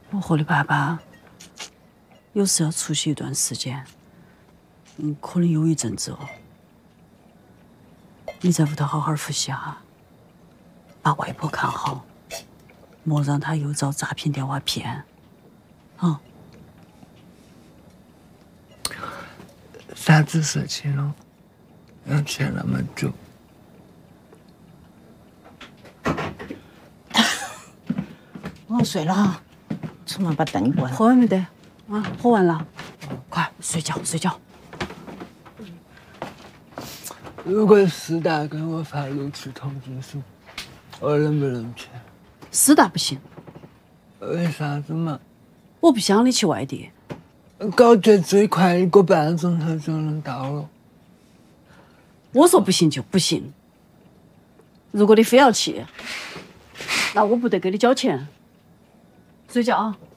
我和你爸爸有事要出去一段时间，可能有一阵子哦。你在屋头好好呼吸哈，把外婆看好，莫让她又遭诈骗电话骗。啊！ 啥子事情了？要去那么久？ 我睡了哈，出门把灯关。 喝完没得？啊，喝完了，快睡觉睡觉。 如果师大给我发录取通知书，我能不能去？ 师大不行。 为啥子嘛？ 我不想你去外地。 高铁最快1个半钟头就能到了。 我说不行就不行。如果你非要去，那我不得给你交钱。睡觉啊。